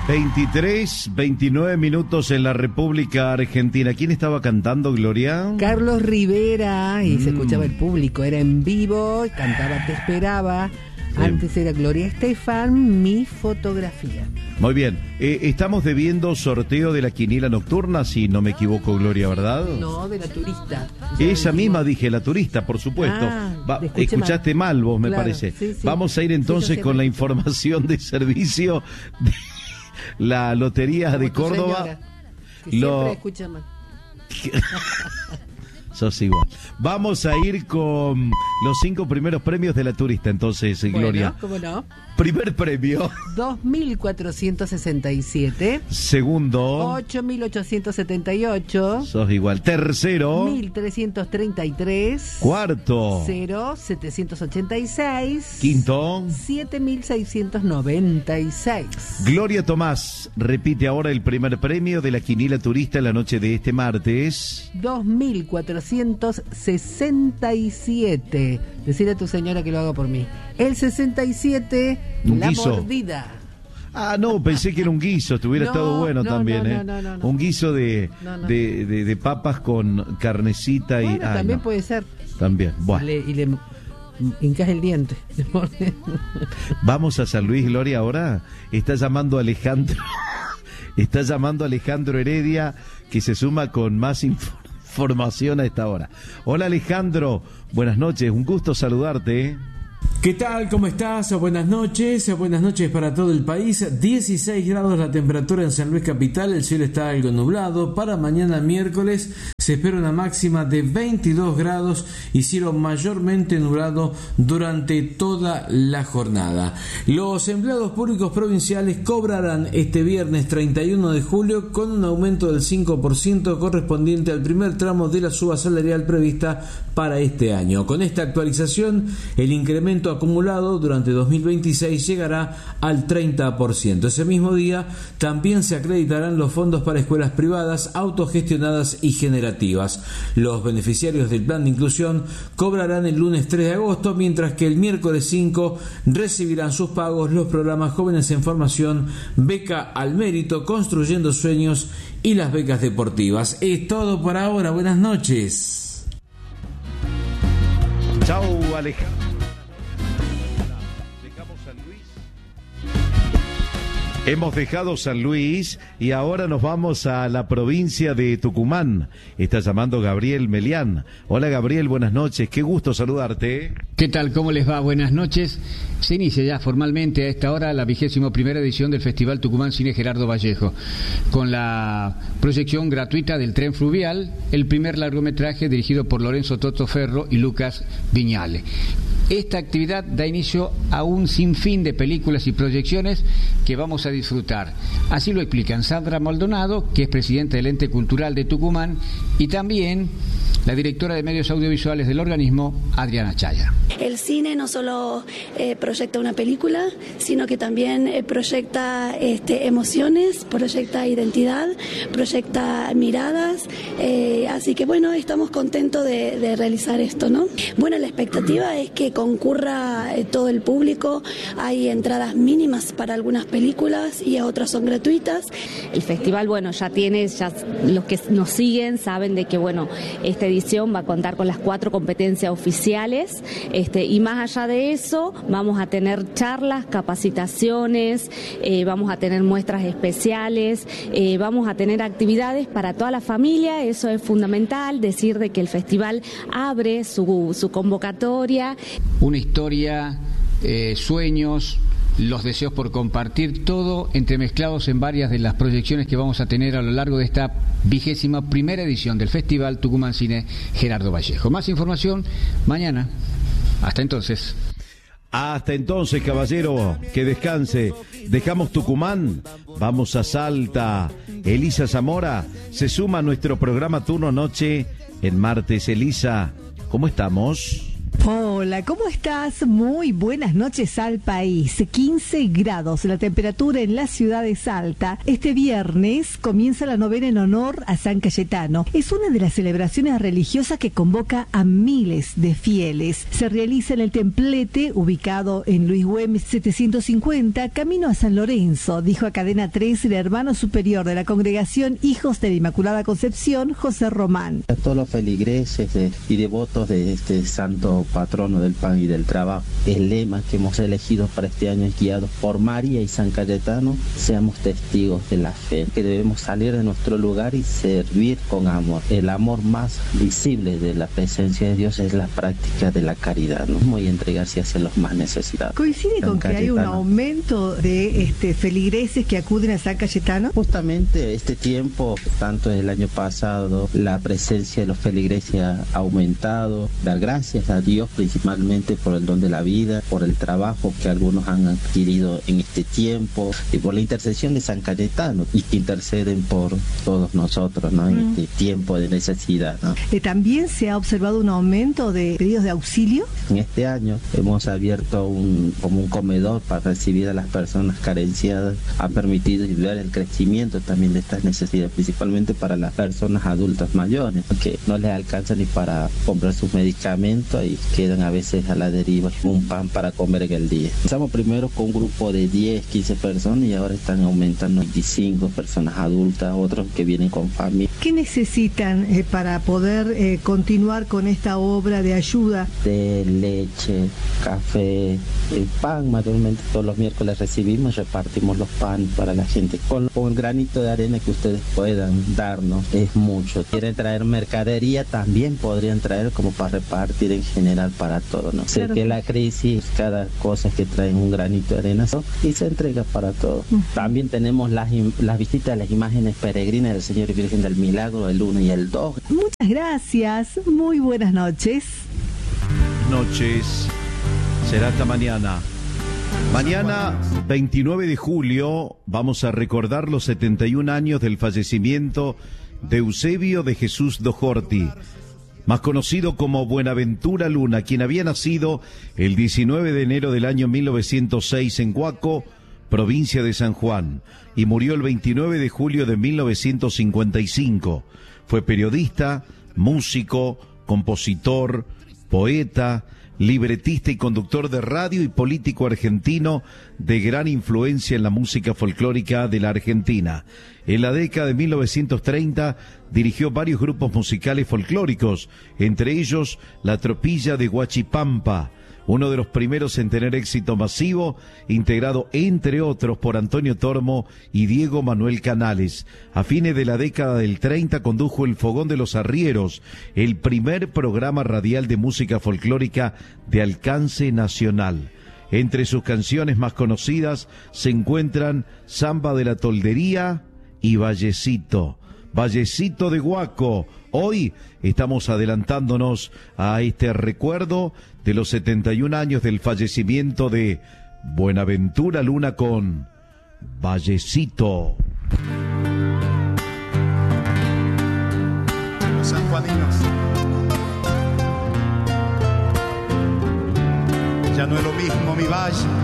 29 minutos en la República Argentina. ¿Quién estaba cantando, Gloria? Carlos Rivera, y se escuchaba el público, era en vivo, cantaba Te Esperaba. Antes era Gloria Estefan, Mi Fotografía. Muy bien, estamos debiendo sorteo de la quiniela nocturna, si no me equivoco, Gloria, ¿verdad? No, de la turista. Esa misma dije, la turista, por supuesto. Escuchaste mal vos, me parece. Sí. Vamos a ir entonces con la información de servicio de la Lotería de Córdoba. Señora, que siempre escucha mal. Sos igual. Vamos a ir con los 5 primeros premios de la turista, entonces, Gloria. ¿Cómo no? Primer premio. 2.467. Segundo. 8.878. Sos igual. Tercero. 1.333. Cuarto. 0.786. Quinto. 7.696. Gloria Tomás repite ahora el primer premio de la quiniela turista en la noche de este martes. 2.467. Decirle a tu señora que lo haga por mí. El 67, la guiso. Mordida. Ah, no, pensé que era un guiso, hubiera estado bueno también, no. Un guiso de papas con carnecita y... también puede ser. También, bueno. Y le hincas el diente. Vamos a San Luis, Gloria, ahora. Está llamando Alejandro Heredia, que se suma con más información a esta hora. Hola, Alejandro, buenas noches, un gusto saludarte. ¿Qué tal? ¿Cómo estás? Buenas noches para todo el país. 16 grados la temperatura en San Luis Capital, el cielo está algo nublado. Para mañana miércoles se espera una máxima de 22 grados y cielo mayormente nublado durante toda la jornada. Los empleados públicos provinciales cobrarán este viernes 31 de julio con un aumento del 5% correspondiente al primer tramo de la suba salarial prevista para este año. Con esta actualización, el incremento acumulado durante 2026 llegará al 30%. Ese mismo día también se acreditarán los fondos para escuelas privadas, autogestionadas y generativas. Los beneficiarios del plan de inclusión cobrarán el lunes 3 de agosto, mientras que el miércoles 5 recibirán sus pagos los programas Jóvenes en Formación, Beca al Mérito, Construyendo Sueños y las becas deportivas. Es todo por ahora. Buenas noches. Chau, Alejandro. Hemos dejado San Luis y ahora nos vamos a la provincia de Tucumán. Está llamando Gabriel Melián. Hola, Gabriel, buenas noches. Qué gusto saludarte. ¿Qué tal? ¿Cómo les va? Buenas noches. Se inicia ya formalmente a esta hora la 21ª edición del Festival Tucumán Cine Gerardo Vallejo, con la proyección gratuita del Tren Fluvial, el primer largometraje dirigido por Lorenzo Toto Ferro y Lucas Viñale. Esta actividad da inicio a un sinfín de películas y proyecciones que vamos a disfrutar. Así lo explican Sandra Maldonado, que es presidenta del Ente Cultural de Tucumán, y también la directora de medios audiovisuales del organismo, Adriana Chaya. El cine no solo proyecta una película, sino que también proyecta emociones, proyecta identidad, proyecta miradas, así que bueno, estamos contentos de realizar esto, ¿no? Bueno, la expectativa es que concurra todo el público. Hay entradas mínimas para algunas películas y otras son gratuitas. El festival, bueno, ya los que nos siguen saben de que, bueno, esta edición va a contar con las 4 competencias oficiales, y más allá de eso vamos a tener charlas, capacitaciones, vamos a tener muestras especiales, vamos a tener actividades para toda la familia. Eso es fundamental, decir de que el festival abre su convocatoria. Una historia, sueños, los deseos por compartir, todo entremezclados en varias de las proyecciones que vamos a tener a lo largo de esta 21ª edición del Festival Tucumán Cine Gerardo Vallejo. Más información mañana. Hasta entonces. Hasta entonces, caballero, que descanse. Dejamos Tucumán, vamos a Salta. Elisa Zamora se suma a nuestro programa Turno Noche en martes. Elisa, ¿cómo estamos? Hola, ¿cómo estás? Muy buenas noches al país. 15 grados la temperatura en la ciudad de Salta. Este viernes comienza la novena en honor a San Cayetano. Es una de las celebraciones religiosas que convoca a miles de fieles. Se realiza en el templete ubicado en Luis Güemes 750, camino a San Lorenzo, dijo a Cadena 3 el hermano superior de la congregación Hijos de la Inmaculada Concepción, José Román. A todos los feligreses y devotos de este santo patrono del pan y del trabajo, el lema que hemos elegido para este año es guiados por María y San Cayetano, seamos testigos de la fe, que debemos salir de nuestro lugar y servir con amor. El amor más visible de la presencia de Dios es la práctica de la caridad, ¿no? Y entregarse hacia los más necesitados. ¿Coincide con que hay un aumento de feligreses que acuden a San Cayetano? Justamente este tiempo, tanto el año pasado, la presencia de los feligreses ha aumentado. Dar gracias a Dios principalmente por el don de la vida, por el trabajo que algunos han adquirido en este tiempo y por la intercesión de San Cayetano, y que interceden por todos nosotros, ¿no? En este tiempo de necesidad, ¿no? ¿También se ha observado un aumento de pedidos de auxilio? En este año hemos abierto como un comedor para recibir a las personas carenciadas. Ha permitido ver el crecimiento también de estas necesidades, principalmente para las personas adultas mayores, que no les alcanza ni para comprar sus medicamentos y quedan a veces a la deriva, un pan para comer en el día. Empezamos primero con un grupo de 10, 15 personas y ahora están aumentando 25 personas adultas, otros que vienen con familia. ¿Qué necesitan para poder continuar con esta obra de ayuda? De leche, café, el pan, mayormente todos los miércoles recibimos, repartimos los panes para la gente. Con el granito de arena que ustedes puedan darnos, es mucho. Quieren traer mercadería, también podrían traer como para repartir en general para todo, ¿no? Claro. Sé que la crisis, cada cosa que traen un granito de arena, ¿no? Y se entrega para todo. También tenemos las visitas a las imágenes peregrinas del Señor y Virgen del Milagro, el 1 y el 2. Muchas gracias, muy buenas noches. Noches, será hasta mañana. Mañana, 29 de julio, vamos a recordar los 71 años del fallecimiento de Eusebio de Jesús Dojorti, más conocido como Buenaventura Luna, quien había nacido el 19 de enero del año 1906 en Huaco, provincia de San Juan, y murió el 29 de julio de 1955. Fue periodista, músico, compositor, poeta, libretista y conductor de radio y político argentino de gran influencia en la música folclórica de la Argentina. En la década de 1930 dirigió varios grupos musicales folclóricos, entre ellos La Tropilla de Huachipampa, uno de los primeros en tener éxito masivo, integrado entre otros por Antonio Tormo y Diego Manuel Canales. A fines de la década del 30 condujo El Fogón de los Arrieros, el primer programa radial de música folclórica de alcance nacional. Entre sus canciones más conocidas se encuentran Samba de la Toldería y Vallecito. Vallecito de Huaco. Hoy estamos adelantándonos a este recuerdo de los 71 años del fallecimiento de Buenaventura Luna con Vallecito. Los sanjuaninos, ya no es lo mismo mi valle